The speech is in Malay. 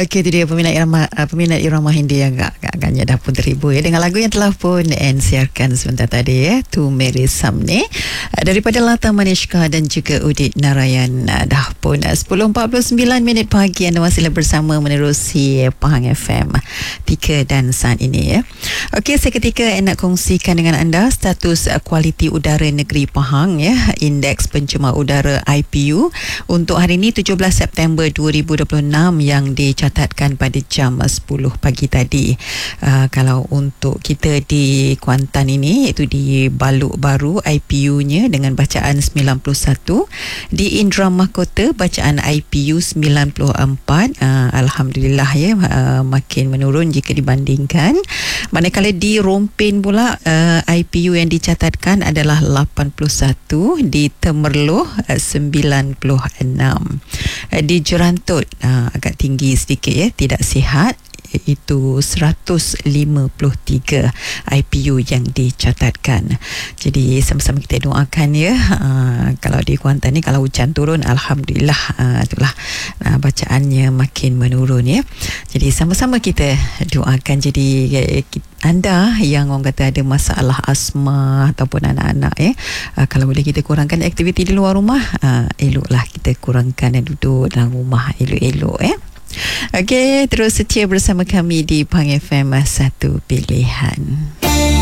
Okey, itu dia peminat irama Hindi yang agaknya dah pun terhibur ya dengan lagu yang telah pun siarkan sebentar tadi ya, Tu Mere Samne daripada Lata Manishka dan juga Udit Narayan. Dah pun 10.49 minit pagi, anda masih bersama menerusi Pahang FM 3 dan saat ini ya. Okey, seketika nak kongsikan dengan anda status kualiti udara negeri Pahang ya, indeks pencemar udara IPU untuk hari ini 17 September 2026 yang dicatatkan pada jam 10 pagi tadi. Kalau untuk kita di Kuantan ini, iaitu di Baluk Baru, IPU-nya dengan bacaan 91, di Indramayu Kota bacaan IPU 94. Alhamdulillah ya, makin menurun jika dibandingkan. Manakala di Rompin pula IPU yang dicatatkan adalah 81, di Temerloh 96, di Jerantut agak tinggi sedikit ya, tidak sihat, itu 153 IPU yang dicatatkan. Jadi sama-sama kita doakan ya, kalau di Kuantan ni kalau hujan turun, alhamdulillah itulah bacaannya makin menurun ya. Jadi sama-sama kita doakan. Jadi anda yang orang kata ada masalah asma ataupun anak-anak ya, kalau boleh kita kurangkan aktiviti di luar rumah, eloklah kita kurangkan dan duduk dalam rumah elok-elok ya. Okey, terus setia bersama kami di Pahang FM, satu pilihan.